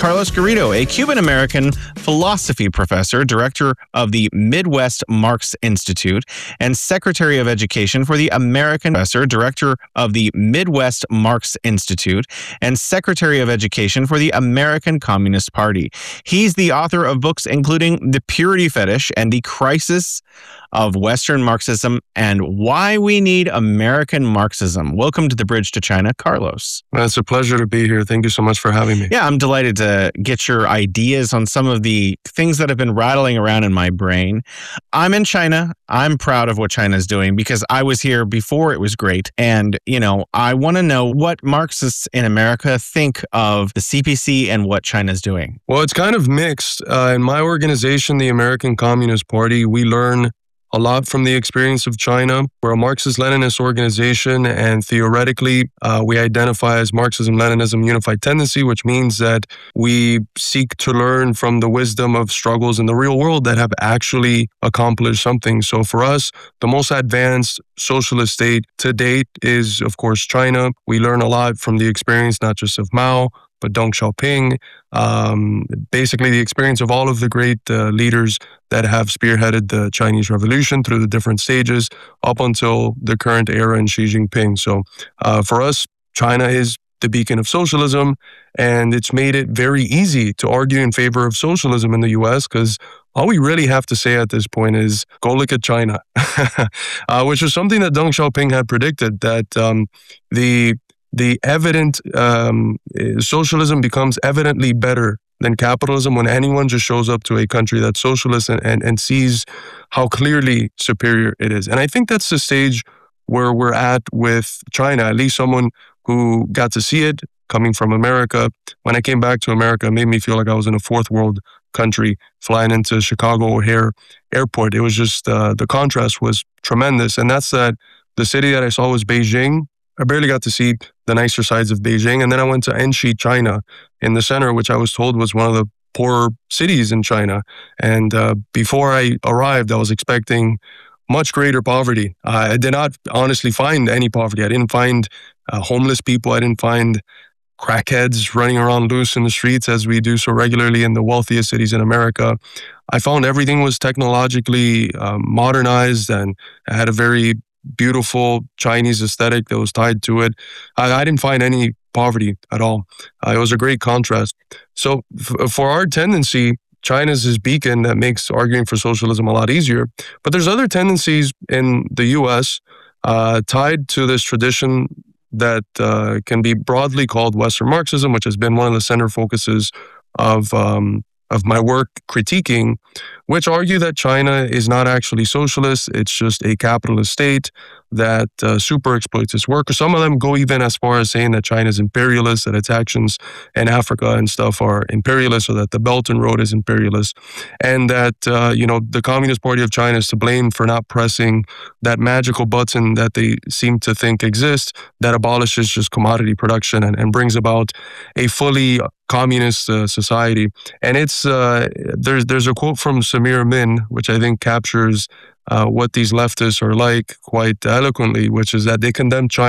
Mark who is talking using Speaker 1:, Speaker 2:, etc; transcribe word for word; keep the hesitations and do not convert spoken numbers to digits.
Speaker 1: Carlos Garrido, a Cuban-American philosophy professor, director of the Midwest Marx Institute, and Secretary of Education for the American professor, director of the Midwest Marx Institute, and Secretary of Education for the American Communist Party. He's the author of books including The Purity Fetish and The Crisis of Western Marxism and Why We Need American Marxism. Welcome to the Bridge to China, Carlos.
Speaker 2: Well, it's a pleasure to be here. Thank you so much for having me.
Speaker 1: Yeah, I'm delighted to get your ideas on some of the things that have been rattling around in my brain. I'm in China. I'm proud of what China's doing because I was here before it was great. And, you know, I want to know what Marxists in America think of the C P C and what China's doing.
Speaker 2: Well, it's kind of mixed. Uh, in my organization, the American Communist Party, we learn a lot from the experience of China. We're a Marxist-Leninist organization, and theoretically, uh, we identify as Marxism-Leninism Unified Tendency, which means that we seek to learn from the wisdom of struggles in the real world that have actually accomplished something. So for us, the most advanced socialist state to date is, of course, China. We learn a lot from the experience, not just of Mao, but Deng Xiaoping, um, basically the experience of all of the great uh, leaders that have spearheaded the Chinese Revolution through the different stages up until the current era in Xi Jinping. So uh, for us, China is the beacon of socialism, and it's made it very easy to argue in favor of socialism in the U S because all we really have to say at this point is go look at China, uh, which is something that Deng Xiaoping had predicted, that um, the The evident um, socialism becomes evidently better than capitalism when anyone just shows up to a country that's socialist and, and, and sees how clearly superior it is. And I think that's the stage where we're at with China, at least someone who got to see it coming from America. When I came back to America, it made me feel like I was in a fourth world country flying into Chicago O'Hare Airport. It was just, uh, the contrast was tremendous. And that's that the city that I saw was Beijing. I barely got to see the nicer sides of Beijing. And then I went to Enshi, China, in the center, which I was told was one of the poorer cities in China. And uh, before I arrived, I was expecting much greater poverty. Uh, I did not honestly find any poverty. I didn't find uh, homeless people. I didn't find crackheads running around loose in the streets as we do so regularly in the wealthiest cities in America. I found everything was technologically uh, modernized and had a very beautiful Chinese aesthetic that was tied to it. I, I didn't find any poverty at all. Uh, it was a great contrast. So f- for our tendency, China's this beacon that makes arguing for socialism a lot easier. But there's other tendencies in the U S uh, tied to this tradition that uh, can be broadly called Western Marxism, which has been one of the center focuses of um, of my work critiquing, which argue that China is not actually socialist. It's just a capitalist state that uh, super exploits its workers. Some of them go even as far as saying that China is imperialist, that its actions in Africa and stuff are imperialist, or that the Belt and Road is imperialist, and that uh, you know the Communist Party of China is to blame for not pressing that magical button that they seem to think exists that abolishes just commodity production and, and brings about a fully communist uh, society. And it's uh, there's there's a quote from Samir Min, which I think captures uh, what these leftists are like quite eloquently, which is that they condemn China